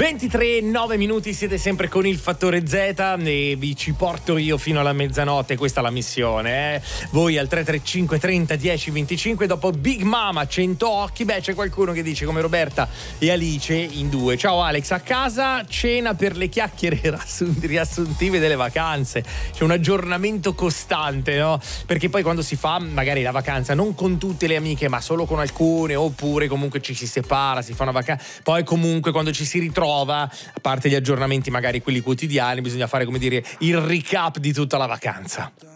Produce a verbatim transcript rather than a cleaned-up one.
ventitré, nove minuti, siete sempre con il Fattore Z e vi ci porto io fino alla mezzanotte, questa è la missione, eh? Voi al tre tre cinque trenta dieci venticinque, dopo Big Mama cento occhi, beh c'è qualcuno che dice come Roberta e Alice in due. Ciao Alex, a casa cena per le chiacchiere riassuntive delle vacanze, c'è un aggiornamento costante, no? Perché poi quando si fa magari la vacanza non con tutte le amiche ma solo con alcune, oppure comunque ci si separa, si fa una vacanza, poi comunque quando ci si ritrova, a parte gli aggiornamenti magari quelli quotidiani, bisogna fare, come dire, il recap di tutta la vacanza.